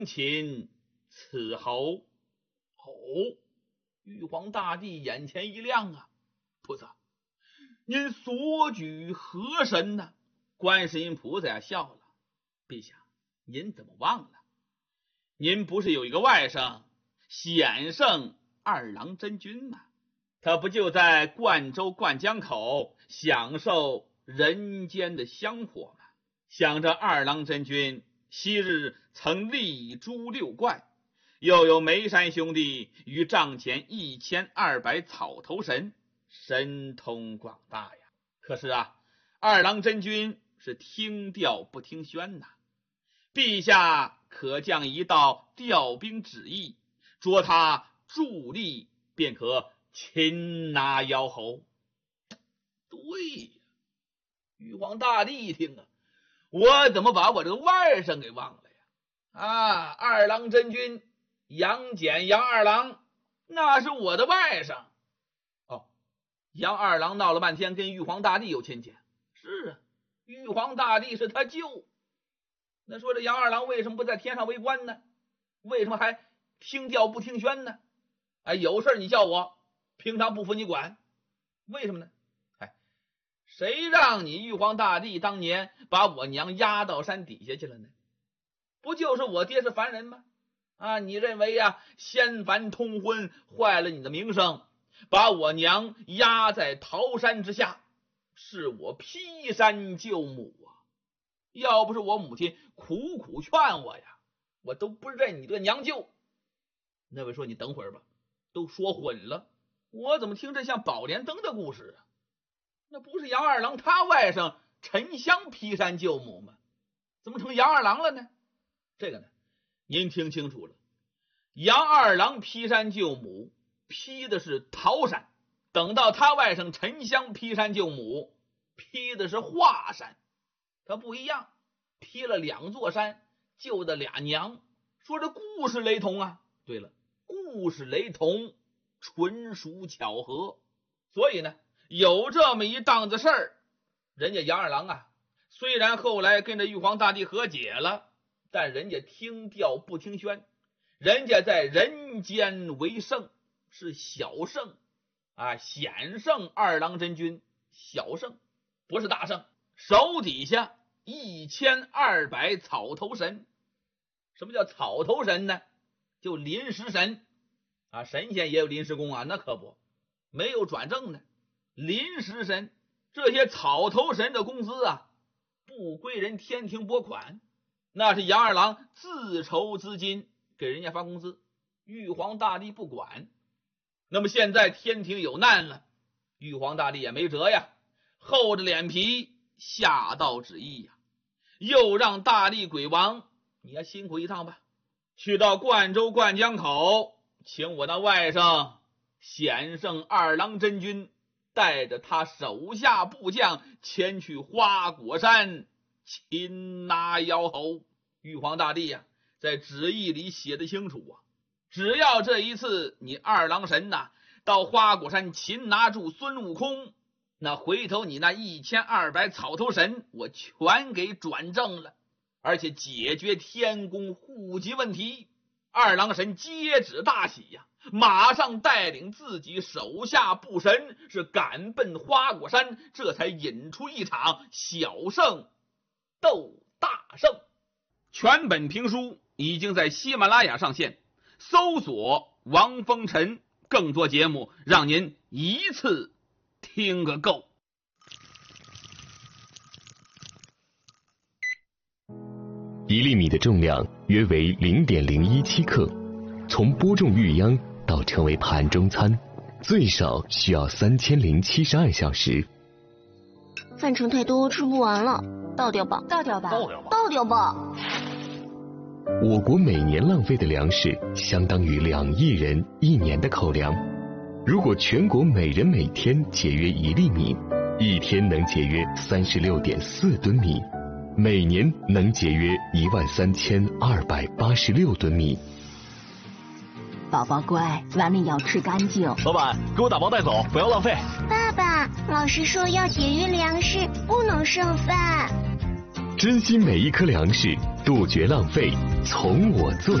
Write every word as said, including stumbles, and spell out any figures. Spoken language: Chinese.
擒此侯。哦，玉皇大帝眼前一亮啊，菩萨，您所举何神呢？观世音菩萨呀笑了，陛下，您怎么忘了？您不是有一个外甥显圣二郎真君吗？他不就在灌州灌江口享受人间的香火吗？想着二郎真君昔日曾力诛六怪，又有眉山兄弟与帐前一千二百草头神，神通广大呀。可是啊，二郎真君是听调不听宣呐。陛下可降一道调兵旨意，捉他助力，便可擒拿妖猴。对呀，玉皇大帝一听啊，我怎么把我这个外甥给忘了呀？啊，二郎真君杨戬杨二郎那是我的外甥。哦，杨二郎闹了半天跟玉皇大帝有亲戚。是啊，玉皇大帝是他舅。那说这杨二郎为什么不在天上为官呢？为什么还听调不听宣呢？哎，有事你叫我，平常不服你管，为什么呢？哎，谁让你玉皇大帝当年把我娘压到山底下去了呢？不就是我爹是凡人吗？啊，你认为呀，仙凡通婚坏了你的名声，把我娘压在桃山之下，是我劈山救母啊！要不是我母亲苦苦劝我呀，我都不认你这个娘舅。那位说你等会儿吧，都说混了，我怎么听着像宝莲灯的故事啊？那不是杨二郎他外甥沉香劈山救母吗？怎么成杨二郎了呢？这个呢，您听清楚了，杨二郎劈山救母劈的是桃山，等到他外甥沉香劈山救母劈的是华山，他不一样，劈了两座山，救的俩娘。说这故事雷同啊，对了，故事雷同，纯属巧合。所以呢，有这么一档子事儿，人家杨二郎啊，虽然后来跟着玉皇大帝和解了，但人家听调不听宣，人家在人间为圣，是小圣啊，显圣二郎真君，小圣不是大圣，手底下一千二百草头神。什么叫草头神呢？就临时神啊，神仙也有临时工啊，那可不，没有转正呢。临时神，这些草头神的工资啊，不归人天庭拨款，那是杨二郎自筹资金给人家发工资，玉皇大帝不管。那么现在天庭有难了，玉皇大帝也没辙呀，厚着脸皮下道旨意呀，又让大力鬼王你要辛苦一趟吧，去到灌州灌江口，请我那外甥显圣二郎真君带着他手下部将前去花果山擒拿妖猴。玉皇大帝呀、啊，在旨意里写得清楚啊，只要这一次你二郎神呐、啊、到花果山擒拿住孙悟空，那回头你那一千二百草头神我全给转正了，而且解决天宫户籍问题。二郎神接旨大喜呀、啊，马上带领自己手下部神是赶奔花果山，这才引出一场小胜斗大胜。全本评书已经在喜马拉雅上线，搜索王风尘，更多节目让您一次听个够。 一粒米的重量约为 零点零一七 克，从播种育秧到成为盘中餐，最少需要三千零七十二小时。 饭盛太多，吃不完了，倒掉吧， 倒掉吧， 倒掉吧，倒掉吧。 我国每年浪费的粮食相当于两亿人一年的口粮。如果全国每人每天节约一粒米，一天能节约 三十六点四吨米，每年能节约一万三千二百八十六吨米。 宝宝乖，碗里要吃干净。 老板，给我打包带走，不要浪费。 爸爸，老师说要节约粮食，不能剩饭。 珍惜每一颗粮食，杜绝浪费，从我做